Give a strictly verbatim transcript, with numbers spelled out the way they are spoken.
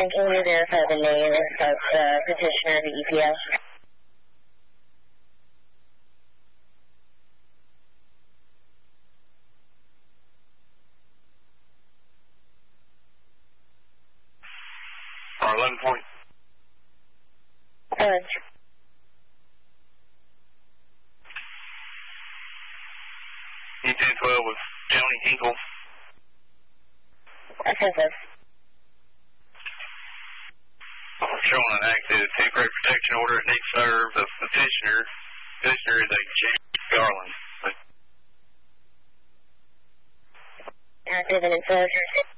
And can you verify the name of the petitioner, the E P S? R eleven point. Good. E ten twelve with County Hinkle. Offensive. Showing an active temporary protection order at needs serve. The petitioner, petitioner is a James Garland. Active and enforced.